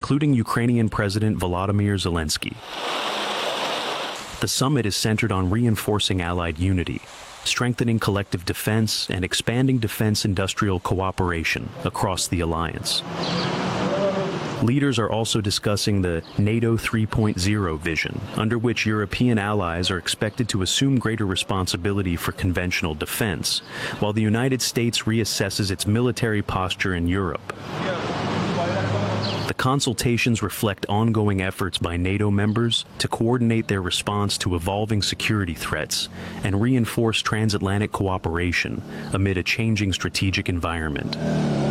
including Ukrainian President Volodymyr Zelensky. The summit is centered on reinforcing Allied unity, strengthening collective defense, and expanding defense-industrial cooperation across the alliance. Leaders are also discussing the NATO 3.0 vision, under which European allies are expected to assume greater responsibility for conventional defense, while the United States reassesses its military posture in Europe. The consultations reflect ongoing efforts by NATO members to coordinate their response to evolving security threats and reinforce transatlantic cooperation amid a changing strategic environment.